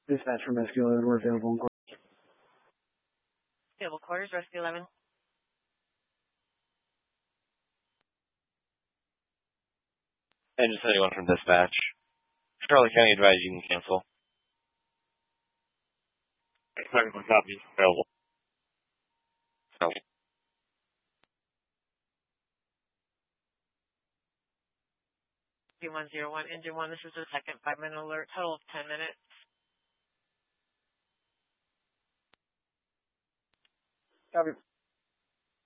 Dispatch from Rescue 11, we're available. Stable quarters, Rescue 11. Engine 71 from dispatch. Charlotte County advised you can cancel. Technical copy, available. So. D101, engine 1, this is the second 5-minute alert, total of 10 minutes. Copy.